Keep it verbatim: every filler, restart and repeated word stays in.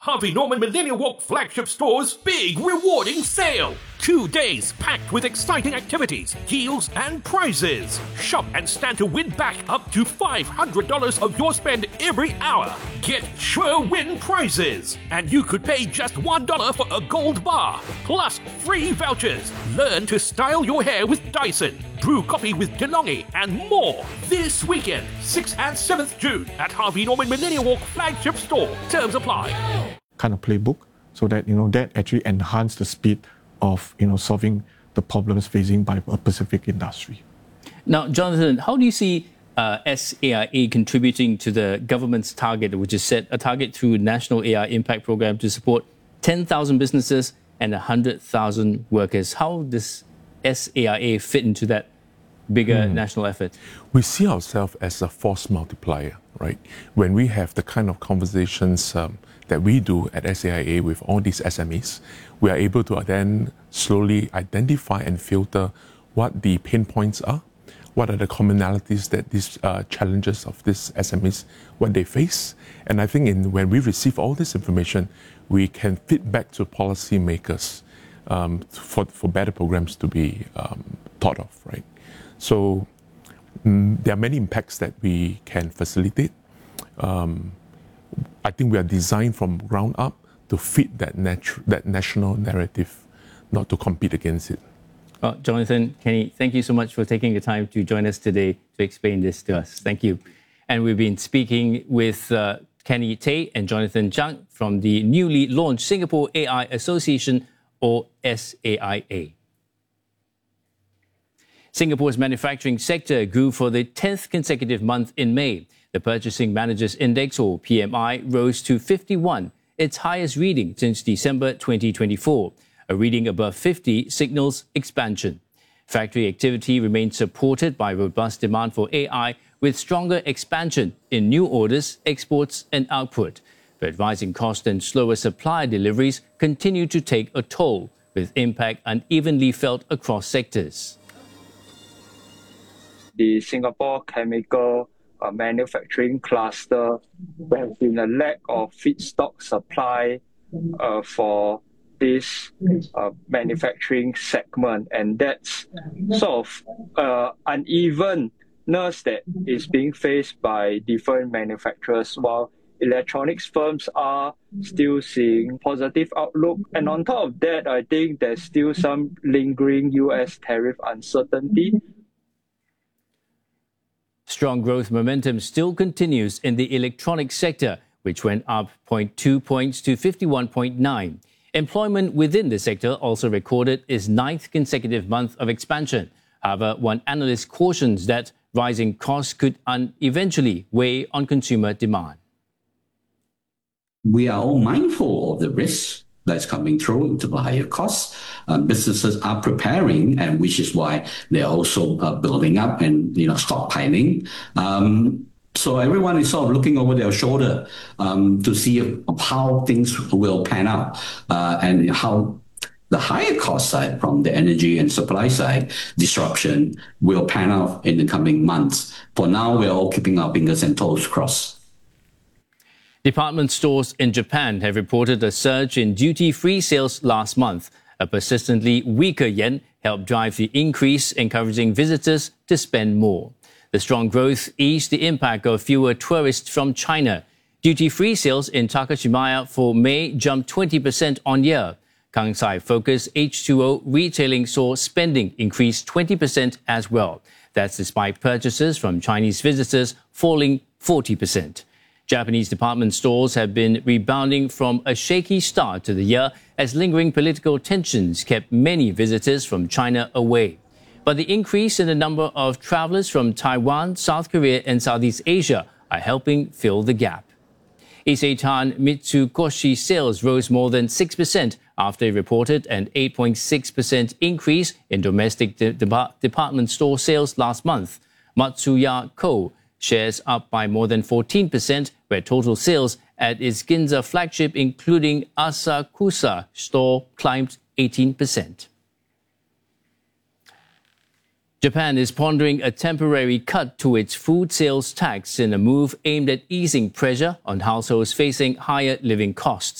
Harvey Norman Millennial Walk flagship store's big rewarding sale. Two days packed with exciting activities, deals, and prizes. Shop and stand to win back up to five hundred dollars of your spend every hour. Get sure win prizes. And you could pay just one dollar for a gold bar. Plus free vouchers. Learn to style your hair with Dyson. Brew coffee with DeLonghi and more. This weekend, sixth and seventh June at Harvey Norman Millennial Walk flagship store. Terms apply. Kind of playbook so that, you know, that actually enhance the speed of, you know, solving the problems facing by a Pacific industry. Now, Jonathan, how do you see uh, S A I A contributing to the government's target, which is set a target through National A I Impact Program to support ten thousand businesses and one hundred thousand workers? How does S A I A fit into that bigger mm. national effort? We see ourselves as a force multiplier, right? When we have the kind of conversations um, that we do at S A I A with all these S M Es, we are able to then slowly identify and filter what the pain points are, what are the commonalities that these uh, challenges of these S M Es, what they face. And I think in, when we receive all this information, we can feed back to policymakers um, for, for better programs to be um, thought of, right? So um, there are many impacts that we can facilitate. Um, I think we are designed from ground up to fit that, natu- that national narrative, not to compete against it. Well, Jonathan, Kenny, thank you so much for taking the time to join us today to explain this to us. Thank you. And we've been speaking with uh, Kenny Tay and Jonathan Zhang from the newly launched Singapore A I Association, or S A I A. Singapore's manufacturing sector grew for the tenth consecutive month in May. The Purchasing Managers Index, or P M I, rose to fifty-one, its highest reading since December twenty twenty-four. A reading above fifty signals expansion. Factory activity remains supported by robust demand for A I, with stronger expansion in new orders, exports, and output. But rising cost and slower supply deliveries continue to take a toll, with impact unevenly felt across sectors. The Singapore chemical uh, manufacturing cluster, there has been a lack of feedstock supply uh, for this uh, manufacturing segment, and that's sort of uh, unevenness that is being faced by different manufacturers, while electronics firms are still seeing positive outlook. And on top of that, I think there's still some lingering U S tariff uncertainty. Strong growth momentum still continues in the electronics sector, which went up zero point two points to fifty-one point nine. Employment within the sector also recorded its ninth consecutive month of expansion. However, one analyst cautions that rising costs could un- eventually weigh on consumer demand. We are all mindful of the risks that's coming through into the higher costs. Uh, businesses are preparing, and which is why they're also uh, building up and, you know, stockpiling. Um, so everyone is sort of looking over their shoulder um, to see if, how things will pan out uh, and how the higher cost side from the energy and supply side disruption will pan out in the coming months. For now, we're all keeping our fingers and toes crossed. Department stores in Japan have reported a surge in duty-free sales last month. A persistently weaker yen helped drive the increase, encouraging visitors to spend more. The strong growth eased the impact of fewer tourists from China. Duty-free sales in Takashimaya for May jumped twenty percent on year. Kansai-focused H two O retailing saw spending increase twenty percent as well. That's despite purchases from Chinese visitors falling forty percent. Japanese department stores have been rebounding from a shaky start to the year as lingering political tensions kept many visitors from China away. But the increase in the number of travelers from Taiwan, South Korea, and Southeast Asia are helping fill the gap. Isetan Mitsukoshi sales rose more than six percent after it reported an eight point six percent increase in domestic de- de- department store sales last month. Matsuya Co. shares up by more than fourteen percent, where total sales at its Ginza flagship, including Asakusa store, climbed eighteen percent. Japan is pondering a temporary cut to its food sales tax in a move aimed at easing pressure on households facing higher living costs.